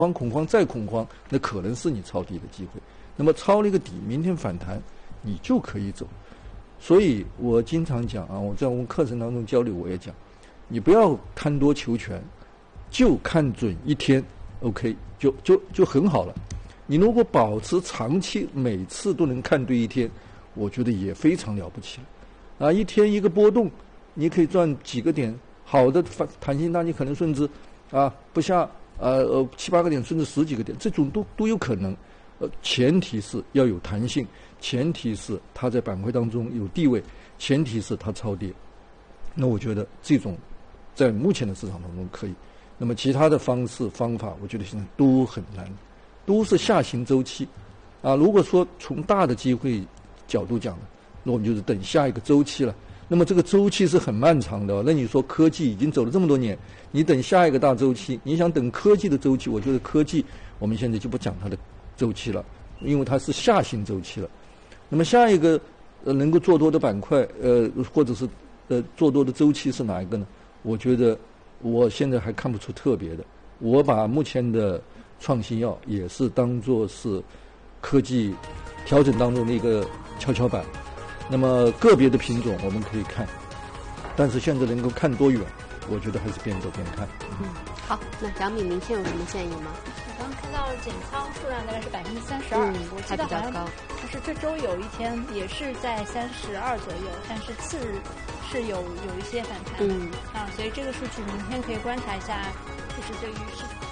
恐慌再恐慌，那可能是你抄底的机会。那么抄了一个底，明天反弹，你就可以走。所以我经常讲啊，我在我们课程当中交流，我也讲，你不要贪多求全，就看准一天 ，OK， 就很好了。你如果保持长期，每次都能看对一天，我觉得也非常了不起了。啊，一天一个波动，你可以赚几个点，好的弹性大，你可能甚至不下7、8个点，甚至10几个点，这种都有可能。前提是要有弹性，前提是它在板块当中有地位，前提是它超跌。那我觉得这种在目前的市场当中可以。那么其他的方法，我觉得现在都很难，都是下行周期。如果说从大的机会角度讲，那我们就是等下一个周期了。那么这个周期是很漫长的。那你说科技已经走了这么多年，你等下一个大周期，你想等科技的周期，我觉得科技我们现在就不讲它的周期了，因为它是下行周期了。那么下一个能够做多的板块，或者是做多的周期是哪一个呢？我觉得我现在还看不出特别的。我把目前的创新药也是当作是科技调整当中的一个跷跷板。那么个别的品种我们可以看，但是现在能够看多远，我觉得还是边走边看。 好，那杨敏明先有什么建议吗？ 我刚刚看到减仓数量大概是32%，我记得好像就是这周有一天也是在32左右，但是次日是有一些反弹，所以这个数据明天可以观察一下，就是对于市场。